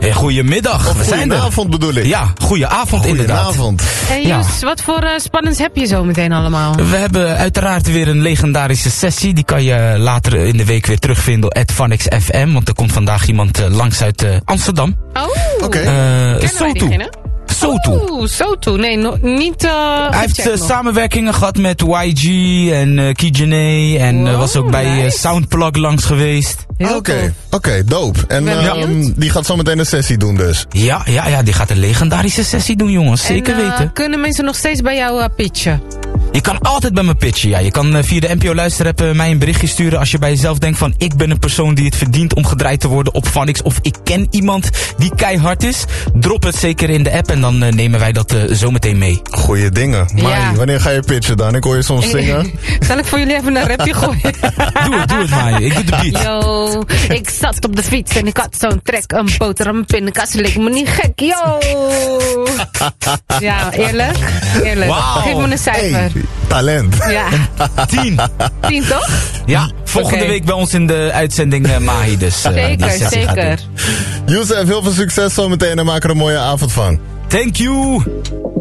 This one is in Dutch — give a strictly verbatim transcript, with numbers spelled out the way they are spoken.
Hey, goedemiddag. Of We zijn er. Goedenavond bedoel ik. Ja, goedenavond inderdaad. Goedenavond. Hey Ja. Joes, wat voor uh, spannends heb je zo meteen allemaal? We hebben uiteraard weer een legendarische sessie. Die kan je later in de week weer terugvinden op at Vanix F M. Want er komt vandaag iemand uh, langs uit uh, Amsterdam. Oh, Oké. okay. Uh, Kennen zo wij toe. diegene? Zo toe. Oeh, zo toe. Nee, no, niet uh, Hij heeft uh, nog. samenwerkingen gehad met Y G en uh, Kijane. En uh, Wow, was ook bij uh, nice. Soundplug langs geweest. Heel Oké, cool. oké, dope. En Ben uh, benieuwd. die gaat zo meteen een sessie doen dus. Ja, ja, ja, die gaat een legendarische sessie doen, jongens. Zeker en, uh, weten. kunnen mensen nog steeds bij jou uh, pitchen? Je kan altijd bij me pitchen, ja. Je kan uh, via de N P O Luisterapp uh, mij een berichtje sturen als je bij jezelf denkt van... ik ben een persoon die het verdient om gedraaid te worden op Vanix. Of ik ken iemand die keihard is. Drop het zeker in de app en dan uh, nemen wij dat uh, zometeen mee. Goeie dingen. Ja. Mai, wanneer ga je pitchen dan? Ik hoor je soms zingen. Zal ik voor jullie even een rapje gooien? Doe het, doe het, Mai. Ik doe de beat. Yo, ik zat op de fiets en ik had zo'n trek. Een boterham, pindakaas, leek me niet gek. Yo! Ja, eerlijk? Eerlijk. Wauw. Geef me een cijfer. Hey, talent. Ja, Tien. tien toch? Ja, volgende Oké. week bij ons in de uitzending uh, Mahi. Dus, uh, die Zeker, sessie gaat zeker. doen. Youssef, heel veel succes zo meteen en maak er een mooie avond van. Thank you.